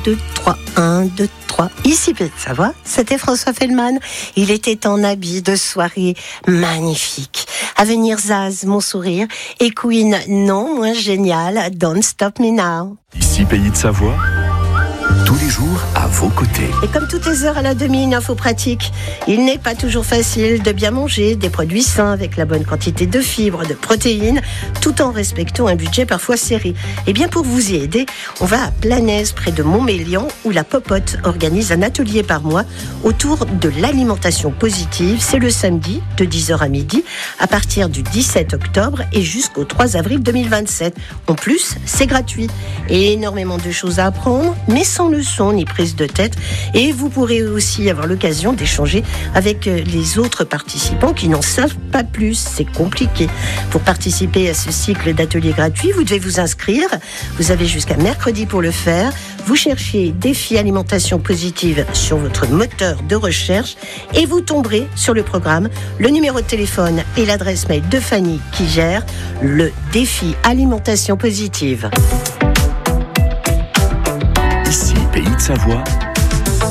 2, 3, 1, 2, 3. Ici Pays de Savoie, c'était François Fellman. Il était en habit de soirée magnifique. À venir Zaz, Mon Sourire, et Queen, non moins génial, Don't Stop Me Now. Ici Pays de Savoie, tous les jours à vos côtés. Et comme toutes les heures à la demi, une info pratique. Il n'est pas toujours facile de bien manger des produits sains avec la bonne quantité de fibres, de protéines, tout en respectant un budget parfois serré. Et bien pour vous y aider, on va à Planaise, près de Montmélian, où la Popote organise un atelier par mois autour de l'alimentation positive. C'est le samedi de 10h à midi, à partir du 17 octobre et jusqu'au 3 avril 2027. En plus, c'est gratuit. Et énormément de choses à apprendre, mais sans leçon ni prise de tête. Et vous pourrez aussi avoir l'occasion d'échanger avec les autres participants qui n'en savent pas plus. C'est compliqué. Pour participer à ce cycle d'ateliers gratuits, vous devez vous inscrire. Vous avez jusqu'à mercredi pour le faire. Vous cherchez défi alimentation positive sur votre moteur de recherche et vous tomberez sur le programme, le numéro de téléphone et l'adresse mail de Fanny qui gère le défi alimentation positive. Ici Pays de Savoie,